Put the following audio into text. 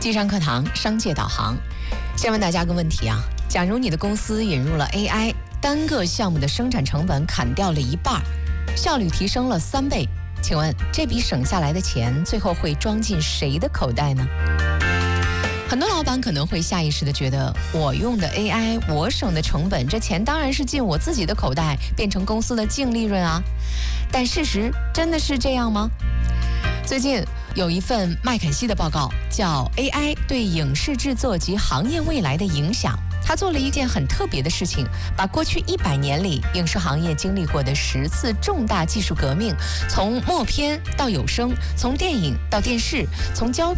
机上课堂商界导航。先问大家个问题啊，假如你的公司引入了 AI， 单个项目的生产成本砍掉了一半，效率提升了3倍，请问这笔省下来的钱最后会装进谁的口袋呢？很多老板可能会下意识地觉得，我用的 AI， 我省的成本，这钱当然是进我自己的口袋，变成公司的净利润啊。但事实真的是这样吗？最近有一份麦肯锡的报告，叫 AI 对影视制作及行业未来的影响。他做了一件很特别的事情，把过去100年里影视行业经历过的10次重大技术革命，从默片到有声，从电影到电视，从胶